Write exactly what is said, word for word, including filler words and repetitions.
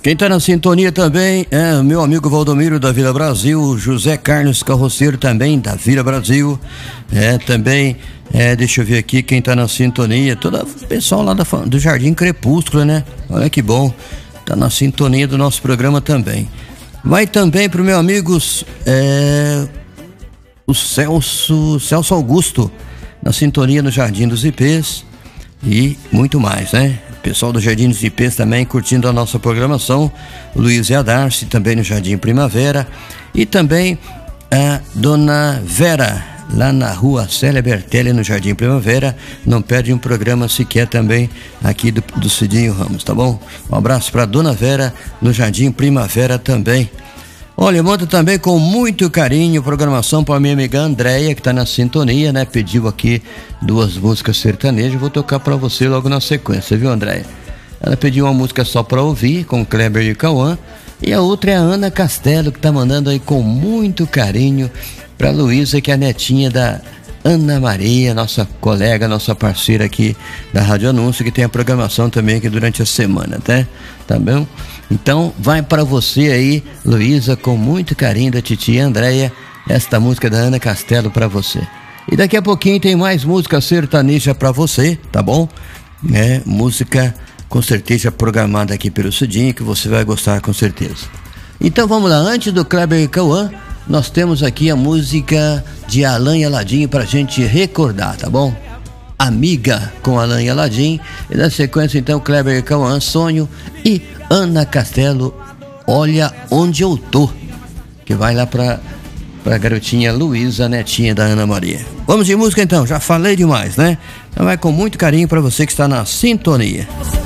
Quem está na sintonia também é o meu amigo Valdomiro da Vila Brasil, José Carlos Carroceiro também da Vila Brasil, é também, é, deixa eu ver aqui quem está na sintonia, todo o pessoal lá da, do Jardim Crepúsculo, né? Olha que bom, tá na sintonia do nosso programa também. Vai também pro meu amigo é, o Celso, Celso Augusto, na sintonia no Jardim dos Ipês e muito mais, né? Pessoal do Jardim dos Ipês também curtindo a nossa programação. O Luiz e a Darcy também no Jardim Primavera. E também a Dona Vera, lá na rua Célia Bertelli, no Jardim Primavera. Não perde um programa sequer também aqui do, do Cidinho Ramos, tá bom? Um abraço para Dona Vera no Jardim Primavera também. Olha, manda também com muito carinho programação para minha amiga Andréia, que está na sintonia, né? Pediu aqui duas músicas sertanejas, vou tocar para você logo na sequência, viu, Andréia? Ela pediu uma música só para ouvir, com Kleber e Cauã, e a outra é a Ana Castelo, que está mandando aí com muito carinho para Luísa, que é a netinha da Ana Maria, nossa colega, nossa parceira aqui da Rádio Anúncio, que tem a programação também aqui durante a semana, tá? Tá bom? Então, vai para você aí, Luísa, com muito carinho da titia Andréia, esta música da Ana Castelo para você. E daqui a pouquinho tem mais música sertaneja para você, tá bom? É, música com certeza programada aqui pelo Cidinho, que você vai gostar com certeza. Então vamos lá, antes do Kleber e Cauã, nós temos aqui a música de Alain e Aladim pra gente recordar, tá bom? Amiga com Alain e Aladim. E na sequência então Kleber e Cauã, Sonho, e Ana Castelo, Olha Onde Eu Tô, que vai lá pra, pra garotinha Luísa, netinha da Ana Maria. Vamos de música então, já falei demais, né? Então vai com muito carinho pra você que está na sintonia.